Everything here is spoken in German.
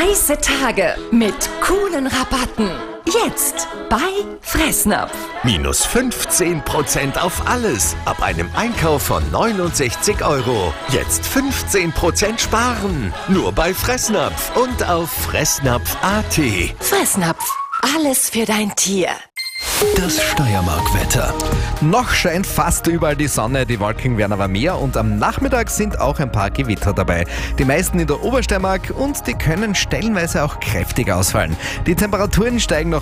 Heiße Tage mit coolen Rabatten. Jetzt bei Fressnapf. Minus 15% auf alles. Ab einem Einkauf von 69 €. Jetzt 15% sparen. Nur bei Fressnapf und auf fressnapf.at. Fressnapf. Alles für dein Tier. Das Steiermark-Wetter. Noch scheint fast überall die Sonne, die Wolken werden aber mehr und am Nachmittag sind auch ein paar Gewitter dabei. Die meisten in der Obersteiermark und die können stellenweise auch kräftig ausfallen. Die Temperaturen steigen noch